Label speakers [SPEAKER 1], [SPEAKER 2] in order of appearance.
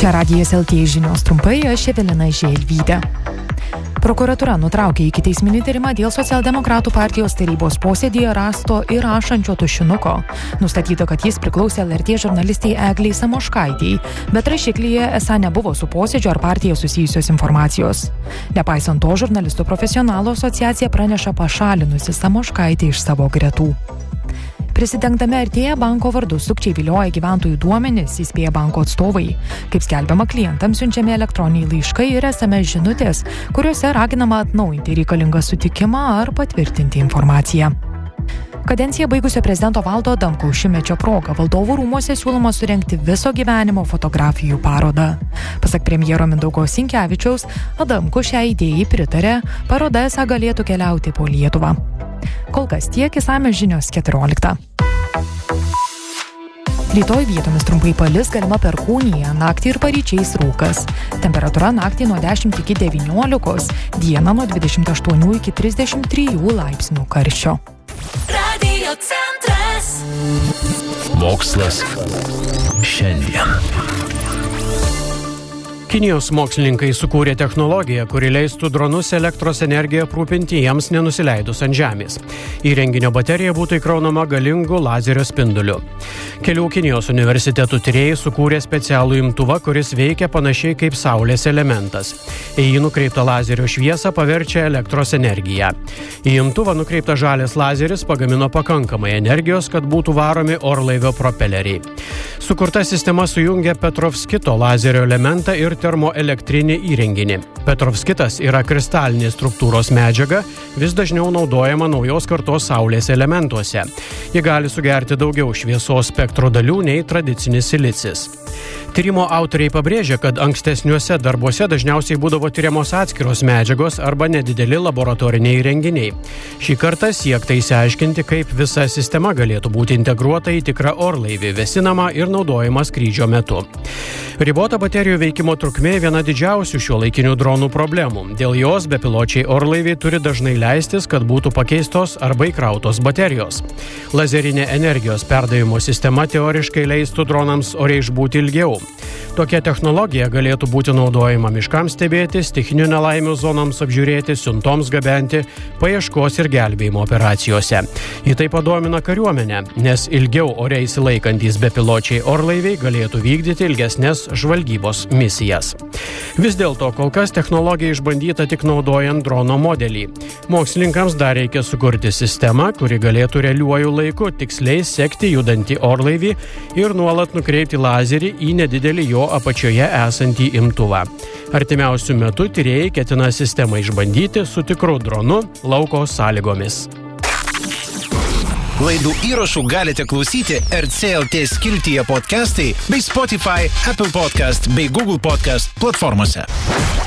[SPEAKER 1] Čia Radijas LT žinios trumpai, aš Evelina Želvytė. Prokuratūra nutraukė ikiteisminį tyrimą dėl socialdemokratų partijos tarybos posėdyje rasto įrašančio tušinuko. Nustatyta, kad jis priklausė LRT žurnalistei Eglei Samoškaitei, bet rašiklyje esą nebuvo su posėdžio ar partija susijusios informacijos. Nepaisant to, žurnalistų profesionalų asociacija praneša pašalinusi Samoškaitę iš savo gretų. Prisidengdami Artėja banko vardu sukčiai vilioja gyventojų duomenis, įspėja banko atstovai. Kaip skelbiama, klientams siunčiami elektroniniai laiškai ir SMS žinutės, kuriuose raginama atnaujinti reikalingą sutikimą ar patvirtinti informaciją. Kadenciją baigusio prezidento Valdo Adamkaus šimtmečio proga Valdovų rūmuose siūloma surengti viso gyvenimo fotografijų parodą. Pasak premjero Mindaugo Sinkevičiaus, Adamkus šią idėją pritarė, paroda esą galėtų keliauti po Lietuvą. Kol kas tiek, išsamios žinios 14. Rytoj vietomis trumpai palis, galima perkūnija, naktį ir paryčiais rūkas. Temperatūra naktį nuo 10 iki 19, dieną nuo 28 iki 33 laipsnių karščio.
[SPEAKER 2] Radio centras.
[SPEAKER 3] Mokslas šiandien. Kinijos mokslininkai sukūrė technologiją, kuri leistų dronus elektros energiją aprūpinti jiems nenusileidus ant žemės. Įrenginio baterija būtų įkraunama galingu lazerio spinduliu. Kelių Kinijos universitetų tyrėjai sukūrė specialų imtuvą, kuris veikia panašiai kaip saulės elementas. Į jį nukreiptą lazerio šviesą paverčia elektros energiją. Į imtuvą nukreiptas žalias lazeris pagamino pakankamai energijos, kad būtų varomi orlaivio propeleriai. Sukurta sistema sujungia Petrovskito lazerio elementą ir termoelektrinį įrenginį. Petrovskitas yra kristalinės struktūros medžiaga, vis dažniau naudojama naujos kartos saulės elementuose. Ji gali sugerti daugiau šviesos spektro dalių nei tradicinis silicis. Tyrimo autoriai pabrėžia, kad ankstesniuose darbuose dažniausiai būdavo tyriamos atskiros medžiagos arba nedideli laboratoriniai įrenginiai. Šį kartą siekta išsiaiškinti, kaip visa sistema galėtų būti integruota į tikrą orlaivį, vėsinamą ir naudojamą skrydžio metu. Ribota baterijų veikimo trukmė viena didžiausių šiuolaikinių dronų problemų. Dėl jos bepiločiai orlaiviai turi dažnai leistis, kad būtų pakeistos arba įkrautos baterijos. Lazerinė energijos perdavimo sistema teoriškai leistų dronams oriai išbūti ilgiau. Tokia technologija galėtų būti naudojama miškams stebėti, stichinių nelaimių zonoms apžiūrėti, siuntoms gabenti, paieškos ir gelbėjimo operacijose. Ji taip padomina kariuomenę, nes ilgiau ore įsilaikantys bepiločiai orlaiviai galėtų vykdyti ilgesnės žvalgybos misijas. Vis dėlto kol kas technologija išbandyta tik naudojant drono modelį. Mokslininkams dar reikia sukurti sistemą, kuri galėtų realiuoju laiku tiksliai sekti judantį orlaivį ir nuolat nukreipti lazerį į nedidelį jo apačioje esantį imtuvą. Artimiausiu metu tyrėjai ketina sistemą išbandyti su tikru dronu lauko sąlygomis.
[SPEAKER 4] Laidų įrašų galite klausyti RCLT skiltyje podcastai bei Spotify, Apple Podcast bei Google Podcast platformose.